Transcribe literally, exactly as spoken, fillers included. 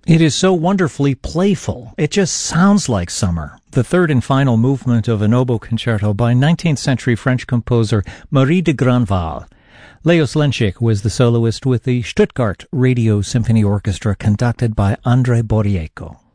It is so wonderfully playful. It just sounds like summer. The third and final movement of an oboe concerto by nineteenth century French composer Marie de Grandval. Leos Lenschik was the soloist with the Stuttgart Radio Symphony Orchestra conducted by André Borriecco.